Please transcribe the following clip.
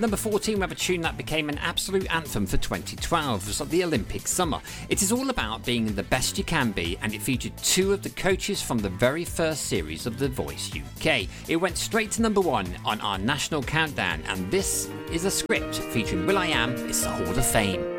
number 14, we have a tune that became an absolute anthem for 2012. It was like the Olympic summer. It is all about being the best you can be, and it featured two of the coaches from the very first series of The Voice UK. It went straight to number 1 on our national countdown, and this is a script featuring will.i.am. It's the Hall of Fame.